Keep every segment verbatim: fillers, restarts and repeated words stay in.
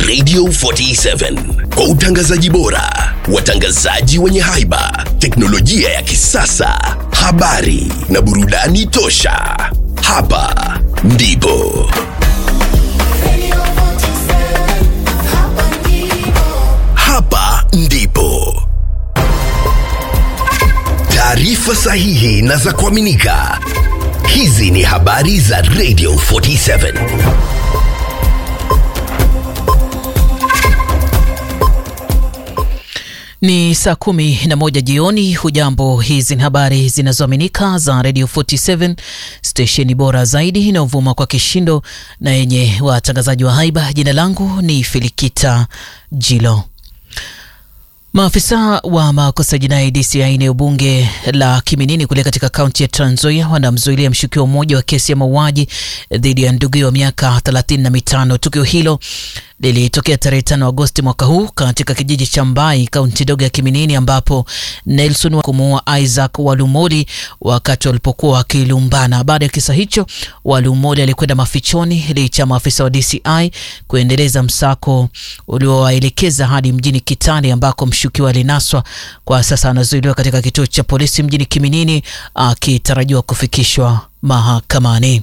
Radio forty-seven kwa utangazaji bora, watangazaji wenye haiba, teknolojia ya kisasa, habari na burudani tosha. Hapa ndipo Radio forty-seven, hapa ndipo. Hapa ndipo taarifa sahihi na za kuaminika. Hizi ni habari za Radio forty-seven. Ni saa kumi na moja jioni. Hujambo, hizi ni habari zinazoaminika za Radio forty-seven, stesheni bora zaidi inayovuma kwa kishindo na yenye watangazaji wa haiba. Jina langu ni Filikita Jilo. Maafisa wa makosa jinai D C I eneo bunge la Kiminini kule katika kaunti ya Trans Nzoia wanamzuilia mshukiwa mmoja wa kesi ya mauaji dhidi ya ndugu wa miaka thelathini na mitano. Tukio hilo lilitokea tarehe tano Agosti mwaka huu katika kijiji cha Mbai, kaunti ndogo ya Kiminini, ambapo Nelson wa kumuua Isaac Walumoli wakati walipokuwa wakilumbana. Baada ya kisa hicho, Walumoli alikwenda mafichoni licha maafisa wa D C I kuendeleza msako uliowaelekeza hadi mjini Kitale ambako mshukiwa alinaswa. Kwa sasa anazuiliwa katika kituo cha polisi mjini Kiminini akitarajiwa kufikishwa mahakamani.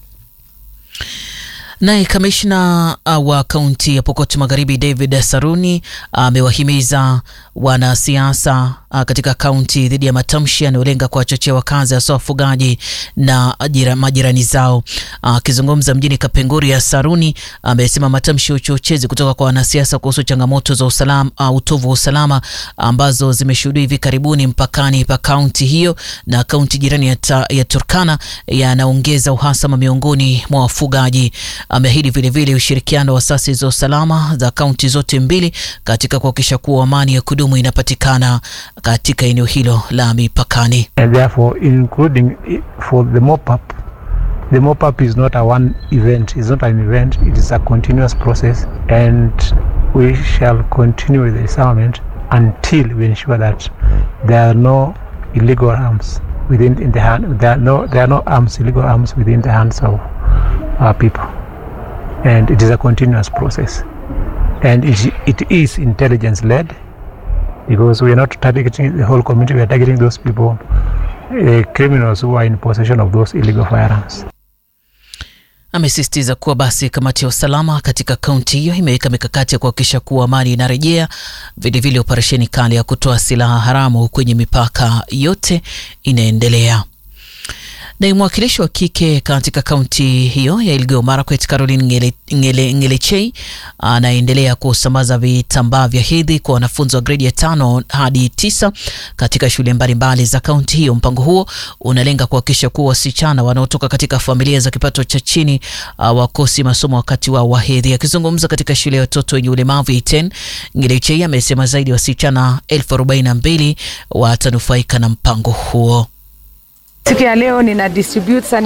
Naye kamishna wa kaunti ya Pokot Magharibi David Saruni amewahimiza wanasiasa katika kaunti dhidi ya matamshi yanayolenga kuwachochea wakazi hasa wafugaji na ajira majirani zao. Akizungumza mjini Kapenguria, Saruni amesema matamshi ya uchochezi kutoka kwa wanasiasa kuhusu changamoto za usalama, utovu wa usalama ambazo zimeshuhudiwa hivi karibuni mpakani pa kaunti hiyo na kaunti jirani ya, ta, ya Turkana yanaongeza uhasama miongoni mwa wafugaji. Ameahidi vile vile ushirikiano wa asasi za usalama za kaunti zote mbili katika kuhakikisha kuwa amani ya kudumu inapatikana katika eneo hilo la mipakani. And therefore, including for the mop-up, the mop-up is not a one event, it's not an event, it is a continuous process, and we shall continue with the disarmament until we ensure that there are no illegal arms within in the hand, there are no there are no arms, illegal arms within the hands of our people. And it is a continuous process, and it, it is intelligence led, because we are not targeting the whole community, we are targeting those people, the criminals who are in possession of those illegal firearms. Amesisitiza kuwa basi kamati ya usalama katika kaunti hiyo imeweka mikakati ya kuhakikisha kuwa amani inarejea. Vile vile operesheni kali ya kutoa silaha haramu kwenye mipaka yote inaendelea. Na mwakilishi wa kike katika kaunti hiyo ya Elgeyo Marakwet, Caroline Ngele, Ngele, Ngelechei anaendelea kusambaza vitambaa vya hedhi kwa wanafunzi wa grade ya tano hadi tisa katika shule mbalimbali za kaunti hiyo. Mpango huo unalenga kuhakikisha kuwa wasichana wanaotoka katika familia za kipato cha chini uh, wakosi masomo wakati wa wa hedhi. Akizungumza katika shule ya watoto wenye ulemavu Iten, Ngelechei amesema zaidi ya wasichana elfu arobaini na mbili watanufaika na mpango huo. Siku ya leo nina distribute